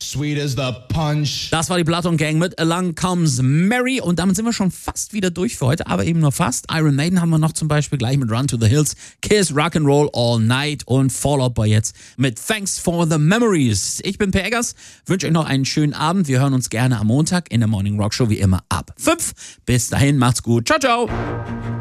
sweet as the punch. Das war die Platon Gang mit Along Comes Mary und damit sind wir schon fast wieder durch für heute, aber eben nur fast. Iron Maiden haben wir noch zum Beispiel gleich mit Run to the Hills, Kiss, Rock'n'Roll All Night und Fall Out Boy jetzt mit Thanks for the Memories. Ich bin Per Eggers, wünsche euch noch einen schönen Abend. Wir hören uns gerne am Montag in der Morning Rock Show wie immer ab 5. Bis dahin, macht's gut. Ciao, ciao.